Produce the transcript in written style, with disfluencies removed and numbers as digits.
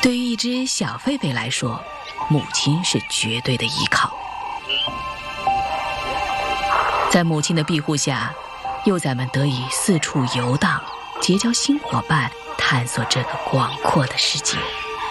对于一只小狒狒来说，母亲是绝对的依靠。在母亲的庇护下，幼崽们得以四处游荡，结交新伙伴，探索这个广阔的世界。